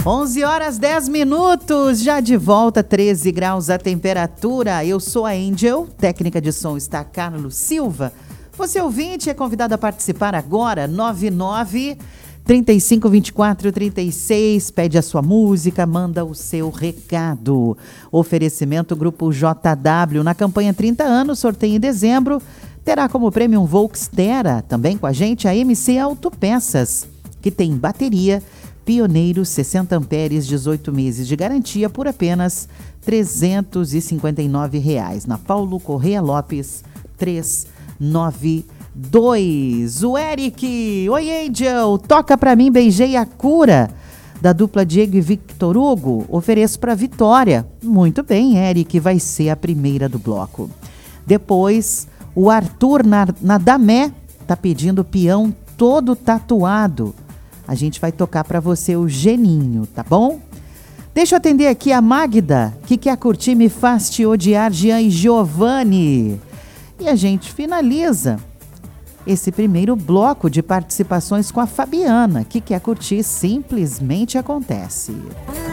11 horas 10 minutos, já de volta, 13 graus a temperatura. Eu sou a Angel, técnica de som está Carlos Silva. Você ouvinte é convidado a participar agora, 99-3524-36, pede a sua música, manda o seu recado. Oferecimento Grupo JW, na campanha 30 anos, sorteio em dezembro, terá como prêmio um Volks Terra, também com a gente a MC Autopeças, que tem bateria Pioneiro 60 amperes, 18 meses de garantia por apenas R$ 359. Na Paulo Correia Lopes, 392. O Eric, oi Angel, toca pra mim, beijei a cura, da dupla Diego e Victor Hugo, ofereço pra Vitória. Muito bem, Eric, vai ser a primeira do bloco. Depois, o Arthur Nadamé tá pedindo peão todo tatuado. A gente vai tocar para você o Geninho, tá bom? Deixa eu atender aqui a Magda, que quer curtir Me Faz Te Odiar, Jean e Giovanni. E a gente finaliza esse primeiro bloco de participações com a Fabiana, que quer curtir Simplesmente Acontece.